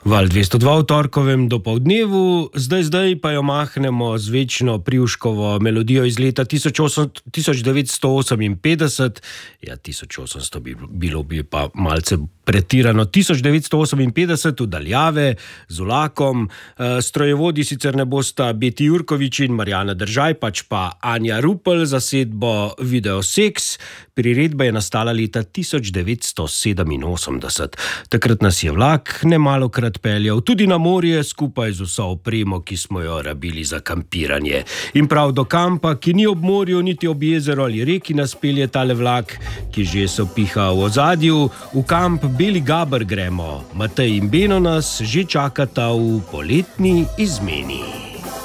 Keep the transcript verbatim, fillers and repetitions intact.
Val dvesto dva v torkovem dopoldnevu, zdaj zdaj pa jo mahnemo z večno Privškovo melodijo iz leta tisoč devetsto oseminpetdeset. Ja, tisoč osemsto bi bilo bi pa malce pretirano. tisoč devetsto oseminpetdeset v daljave z vlakom. Strojevodi sicer ne bosta Beti Jurkovič in Marjana Držaj, pač pa Anja Rupel, zasedbo Videoseks. Priredba je nastala leta tisoč devetsto sedeminosemdeset. Takrat nas je vlak nemalokrat peljal tudi na morje skupaj z vso opremo, ki smo jo rabili za kampiranje. In prav do kampa, ki ni ob morju, niti ob jezeru ali reki, nas pelje tale vlak, ki že sopiha v ozadju. V kamp Beli Gaber gremo. Matej in Beno nas že čakata v poletni izmeni.